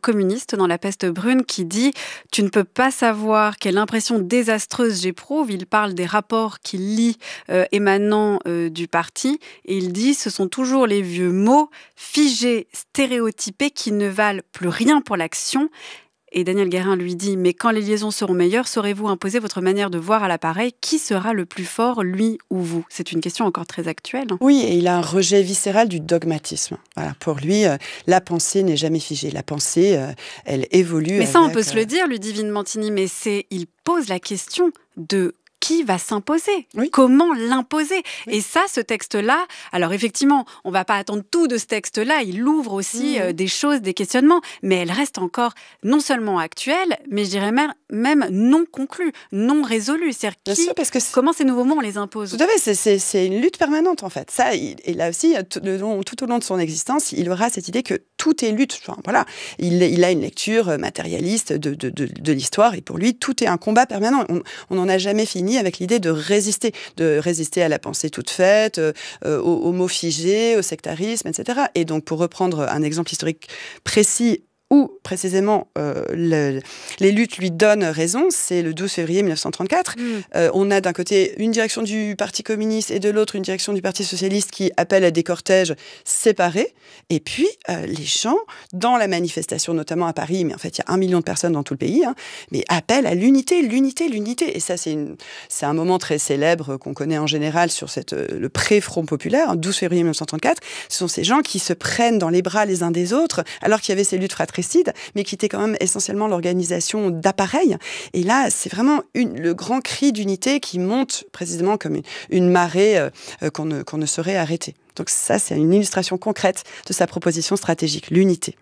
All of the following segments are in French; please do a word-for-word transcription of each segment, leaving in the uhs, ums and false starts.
communiste dans La peste brune qui dit « Tu ne peux pas savoir quelle impression désastreuse j'éprouve ». Il parle des rapports qu'il lit euh, émanant euh, du parti et il dit « Ce sont toujours les vieux mots figés, stéréotypés qui ne valent plus rien pour l'action ». Et Daniel Guérin lui dit « Mais quand les liaisons seront meilleures, saurez-vous imposer votre manière de voir à l'appareil ? Qui sera le plus fort, lui ou vous ?» C'est une question encore très actuelle. Oui, et il a un rejet viscéral du dogmatisme. Voilà, pour lui, euh, la pensée n'est jamais figée. La pensée, euh, elle évolue. Mais ça, avec, on peut se le dire, lui dit Vine-Mantini, mais c'est, il pose la question de qui va s'imposer ? Oui. Comment l'imposer ? Oui. Et ça, ce texte-là, alors effectivement, on ne va pas attendre tout de ce texte-là, il ouvre aussi mmh. euh, des choses, des questionnements, mais elle reste encore non seulement actuelle, mais je dirais même, même non conclue, non résolue. C'est-à-dire Bien qui, sûr, parce que comment ces nouveaux mots, on les impose ? Tout à fait, c'est, c'est, c'est une lutte permanente en fait. Ça, il, et là aussi, tout, le long, tout au long de son existence, il aura cette idée que tout est lutte. Enfin, voilà, il, il a une lecture matérialiste de, de, de, de l'histoire, et pour lui, tout est un combat permanent. On n'en a jamais fini avec l'idée de résister, de résister à la pensée toute faite, euh, aux, aux mots figés, au sectarisme, et cetera. Et donc, pour reprendre un exemple historique précis, où précisément euh, le, les luttes lui donnent raison, c'est le douze février mille neuf cent trente-quatre. Mmh. Euh, on a d'un côté une direction du Parti communiste et de l'autre une direction du Parti socialiste qui appellent à des cortèges séparés. Et puis, euh, les gens, dans la manifestation, notamment à Paris, mais en fait, il y a un million de personnes dans tout le pays, hein, mais appellent à l'unité, l'unité, l'unité. Et ça, c'est, une, c'est un moment très célèbre qu'on connaît en général sur cette, euh, le pré-front populaire, hein, douze février mille neuf cent trente-quatre. Ce sont ces gens qui se prennent dans les bras les uns des autres, alors qu'il y avait ces luttes fratricides, mais qui était quand même essentiellement l'organisation d'appareils. Et là, c'est vraiment une, le grand cri d'unité qui monte précisément comme une, une marée euh, qu'on, ne, qu'on ne saurait arrêter. Donc ça, c'est une illustration concrète de sa proposition stratégique, l'unité.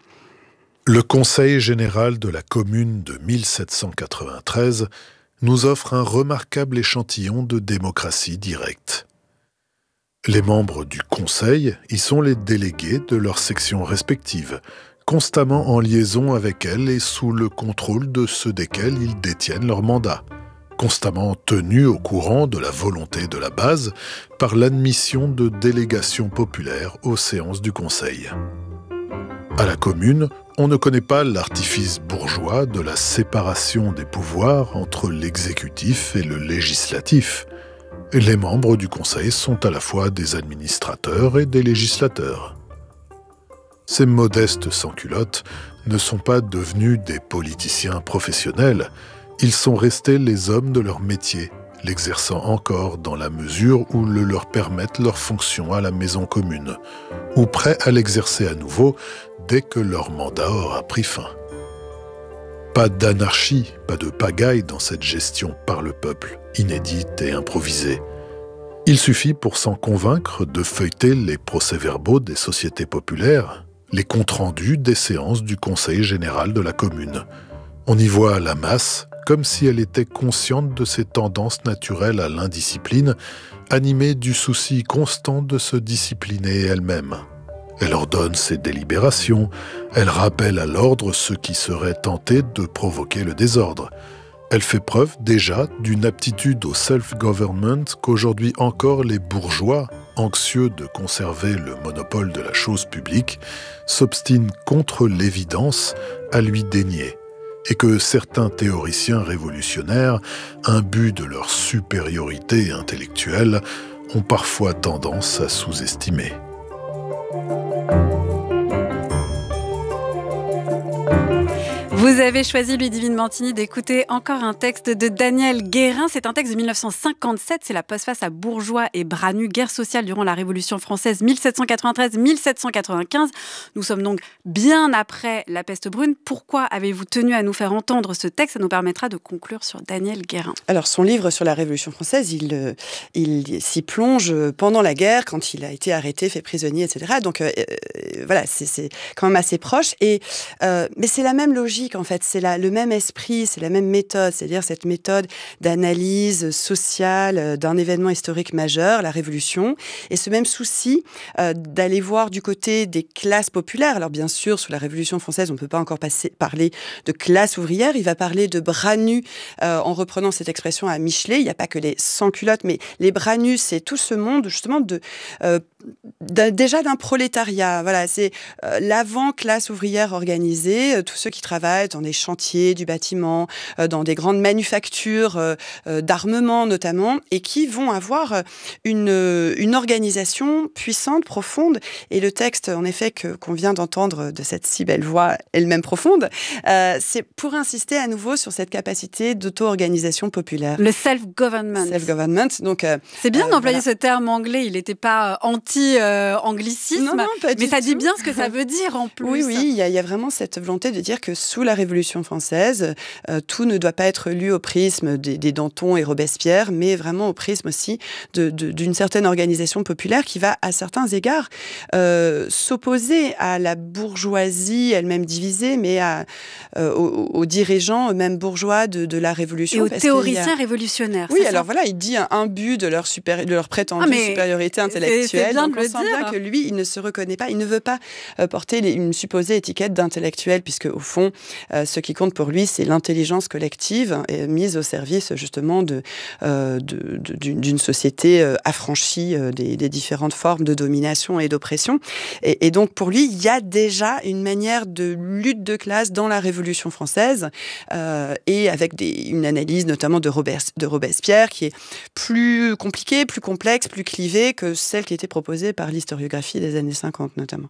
Le Conseil général de la Commune de mille sept cent quatre-vingt-treize nous offre un remarquable échantillon de démocratie directe. Les membres du Conseil y sont les délégués de leurs sections respectives, constamment en liaison avec elles et sous le contrôle de ceux desquels ils détiennent leur mandat, constamment tenus au courant de la volonté de la base par l'admission de délégations populaires aux séances du Conseil. À la Commune, on ne connaît pas l'artifice bourgeois de la séparation des pouvoirs entre l'exécutif et le législatif. Les membres du Conseil sont à la fois des administrateurs et des législateurs. Ces modestes sans-culottes ne sont pas devenus des politiciens professionnels, ils sont restés les hommes de leur métier, l'exerçant encore dans la mesure où le leur permettent leurs fonctions à la maison commune, ou prêts à l'exercer à nouveau dès que leur mandat aura pris fin. Pas d'anarchie, pas de pagaille dans cette gestion par le peuple, inédite et improvisée. Il suffit pour s'en convaincre de feuilleter les procès-verbaux des sociétés populaires, les comptes rendus des séances du Conseil général de la Commune. On y voit la masse, comme si elle était consciente de ses tendances naturelles à l'indiscipline, animée du souci constant de se discipliner elle-même. Elle ordonne ses délibérations, elle rappelle à l'ordre ceux qui seraient tentés de provoquer le désordre. Elle fait preuve déjà d'une aptitude au self-government qu'aujourd'hui encore les bourgeois, anxieux de conserver le monopole de la chose publique, s'obstinent contre l'évidence à lui dénier, et que certains théoriciens révolutionnaires, imbus de leur supériorité intellectuelle, ont parfois tendance à sous-estimer. Vous avez choisi, Louis Vine-Mantini, d'écouter encore un texte de Daniel Guérin. C'est un texte de mille neuf cent cinquante-sept, c'est la postface à bourgeois et bras nus, guerre sociale durant la Révolution française mille sept cent quatre-vingt-treize mille sept cent quatre-vingt-quinze. Nous sommes donc bien après la peste brune. Pourquoi avez-vous tenu à nous faire entendre ce texte ? Ça nous permettra de conclure sur Daniel Guérin. Alors, son livre sur la Révolution française, il, il s'y plonge pendant la guerre, quand il a été arrêté, fait prisonnier, et cetera. Donc, euh, voilà, c'est, c'est quand même assez proche. Et, euh, mais c'est la même logique, en fait. C'est la, le même esprit, c'est la même méthode. C'est-à-dire cette méthode d'analyse sociale d'un événement historique majeur, la Révolution. Et ce même souci euh, d'aller voir du côté des classes populaires. Alors, bien sûr, sous la Révolution française, on ne peut pas encore passer, parler de classe ouvrière. Il va parler de bras nus euh, en reprenant cette expression à Michelet. Il n'y a pas que les sans-culottes, mais les bras nus, c'est tout ce monde, justement, de, euh, déjà d'un prolétariat. Voilà, c'est euh, l'avant-classe ouvrière organisée, euh, tous ceux qui travaillent dans des chantiers du bâtiment, euh, dans des grandes manufactures euh, euh, d'armement notamment, et qui vont avoir une, une organisation puissante, profonde. Et le texte, en effet, que, qu'on vient d'entendre de cette si belle voix, elle-même profonde, euh, c'est pour insister à nouveau sur cette capacité d'auto-organisation populaire. Le self-government. Self-government. Donc, euh, c'est bien euh, d'employer voilà. ce terme anglais, il n'était pas anti-anglicisme, non, non, pas mais du ça tout. dit bien ce que ça veut dire en plus. Oui, oui, il y, a, il y a vraiment cette volonté de dire que sous la Révolution française, euh, tout ne doit pas être lu au prisme des, des Danton et Robespierre, mais vraiment au prisme aussi de, de, d'une certaine organisation populaire qui va, à certains égards, euh, s'opposer à la bourgeoisie elle-même divisée, mais à, euh, aux, aux dirigeants, même bourgeois de, de la Révolution. Et aux théoriciens a... révolutionnaires. Oui, c'est alors ça voilà, il dit un, un but de leur, supéri- de leur prétendue ah, supériorité intellectuelle. C'est, c'est bien Donc de on le sent dire. bien que lui, il ne se reconnaît pas, il ne veut pas euh, porter les, une supposée étiquette d'intellectuel, puisque au fond, euh, ce qui compte pour lui, c'est l'intelligence collective euh, mise au service justement de, euh, de, de, d'une, d'une société euh, affranchie euh, des, des différentes formes de domination et d'oppression. Et, et donc pour lui, il y a déjà une manière de lutte de classe dans la Révolution française, euh, et avec des, une analyse notamment de, Robert, de Robespierre qui est plus compliquée, plus complexe, plus clivée que celle qui était proposée par l'historiographie des années cinquante notamment.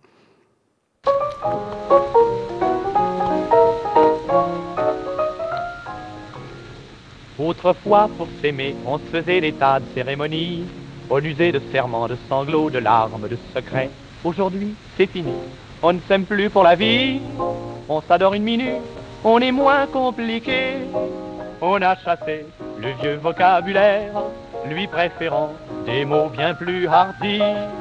Autrefois, pour s'aimer, on se faisait des tas de cérémonies. On usait de serments, de sanglots, de larmes, de secrets. Aujourd'hui, c'est fini. On ne s'aime plus pour la vie. On s'adore une minute. On est moins compliqué. On a chassé le vieux vocabulaire, lui préférant des mots bien plus hardis.